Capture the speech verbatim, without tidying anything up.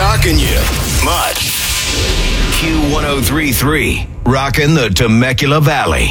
Talking you much. Q one oh three point three, rocking the Temecula Valley.